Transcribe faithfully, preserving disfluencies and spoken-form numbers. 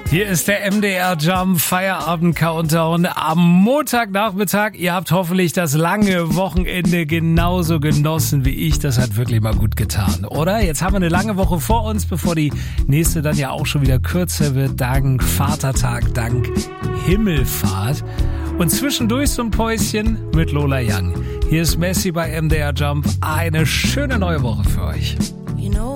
Hier ist der M D R Jump Feierabend Countdown am Montagnachmittag. Ihr habt hoffentlich das lange Wochenende genauso genossen wie ich. Das hat wirklich mal gut getan, oder? Jetzt haben wir eine lange Woche vor uns, bevor die nächste dann ja auch schon wieder kürzer wird. Dank Vatertag, dank Himmelfahrt. Und zwischendurch so ein Päuschen mit Lola Young. Hier ist Messi bei M D R Jump. Eine schöne neue Woche für euch.